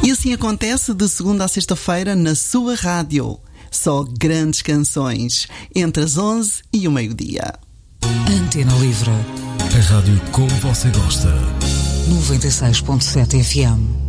E assim acontece de segunda a sexta-feira na sua rádio. Só grandes canções, entre as 11 e o meio-dia. Antena Livre. A rádio como você gosta. 96.7 FM.